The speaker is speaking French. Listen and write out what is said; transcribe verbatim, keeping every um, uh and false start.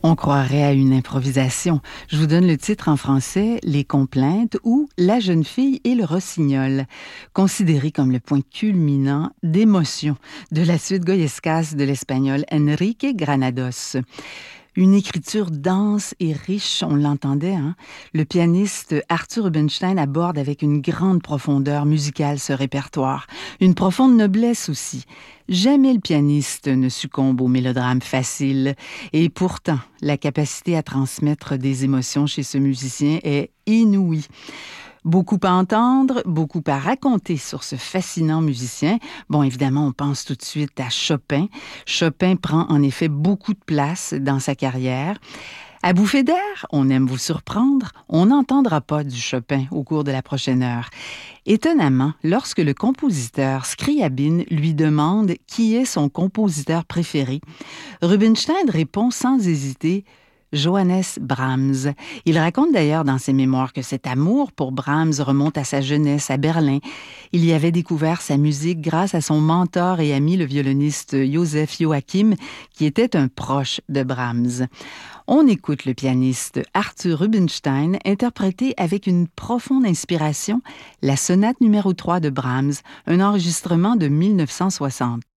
On croirait à une improvisation. Je vous donne le titre en français, Les Complaintes ou La jeune fille et le rossignol, considéré comme le point culminant d'émotion de la suite goyescas de l'espagnol Enrique Granados. Une écriture dense et riche, on l'entendait, hein? Le pianiste Arthur Rubinstein aborde avec une grande profondeur musicale ce répertoire, une profonde noblesse aussi. Jamais le pianiste ne succombe au mélodrame facile, et pourtant, la capacité à transmettre des émotions chez ce musicien est inouïe. Beaucoup à entendre, beaucoup à raconter sur ce fascinant musicien. Bon, évidemment, on pense tout de suite à Chopin. Chopin prend en effet beaucoup de place dans sa carrière. À bouffée d'air, on aime vous surprendre, on n'entendra pas du Chopin au cours de la prochaine heure. Étonnamment, lorsque le compositeur Scriabine lui demande qui est son compositeur préféré, Rubinstein répond sans hésiter Johannes Brahms. Il raconte d'ailleurs dans ses mémoires que cet amour pour Brahms remonte à sa jeunesse à Berlin. Il y avait découvert sa musique grâce à son mentor et ami, le violoniste Joseph Joachim, qui était un proche de Brahms. On écoute le pianiste Arthur Rubinstein interpréter avec une profonde inspiration la sonate numéro trois de Brahms, un enregistrement de mille neuf cent soixante.